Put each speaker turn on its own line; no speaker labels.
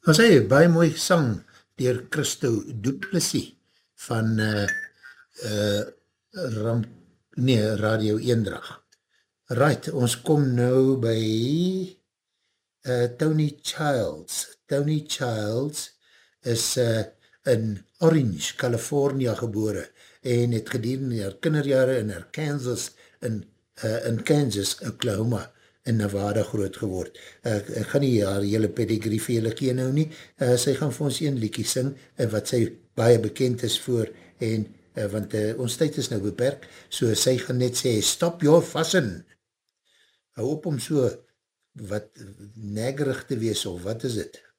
As hy, baie mooi sang dier Christo Duplessis van Ram, nee, Radio Eendrag. Right, ons kom nou by Tony Childs. Tony Childs is in Orange, California gebore en het gedurende haar kinderjare in Kansas, in Kansas, Oklahoma, in Nevada groot geword. Ek gaan nie haar hele pedigree vir julle ken nou nie. Sy gaan vir ons een liedjie sing, wat sy baie bekend is voor, en want ons tyd is nou beperk, so sy gaan net sê, stop your fussing. Hou op om so wat negerig te wees, of wat is het?